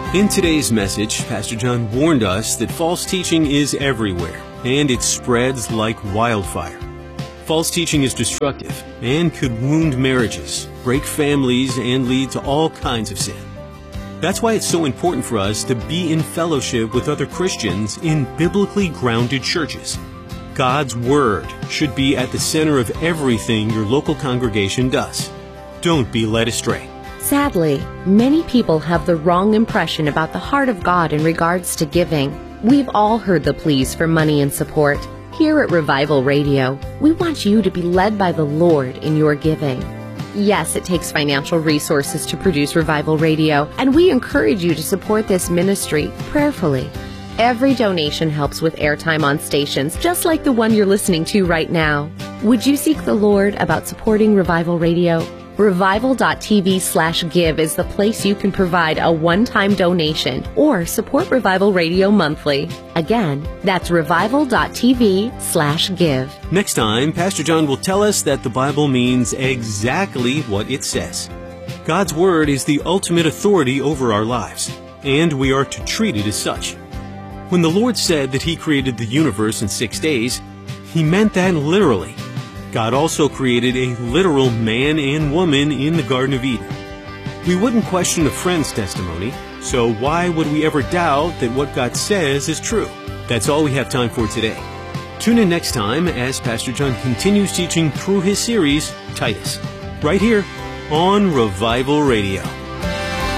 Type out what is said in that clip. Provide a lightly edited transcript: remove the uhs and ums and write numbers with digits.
In today's message, Pastor John warned us that false teaching is everywhere, and it spreads like wildfire. False teaching is destructive and could wound marriages, break families, and lead to all kinds of sin. That's why it's so important for us to be in fellowship with other Christians in biblically grounded churches. God's Word should be at the center of everything your local congregation does. Don't be led astray. Sadly, many people have the wrong impression about the heart of God in regards to giving. We've all heard the pleas for money and support. Here at Revival Radio, we want you to be led by the Lord in your giving. Yes, it takes financial resources to produce Revival Radio, and we encourage you to support this ministry prayerfully. Every donation helps with airtime on stations, just like the one you're listening to right now. Would you seek the Lord about supporting Revival Radio? Revival.tv/give is the place you can provide a one-time donation or support Revival Radio monthly. Again, that's Revival.tv/give. Next time, Pastor John will tell us that the Bible means exactly what it says. God's Word is the ultimate authority over our lives, and we are to treat it as such. When the Lord said that He created the universe in 6 days, He meant that literally. God also created a literal man and woman in the Garden of Eden. We wouldn't question a friend's testimony, so why would we ever doubt that what God says is true? That's all we have time for today. Tune in next time as Pastor John continues teaching through his series, Titus, right here on Revival Radio.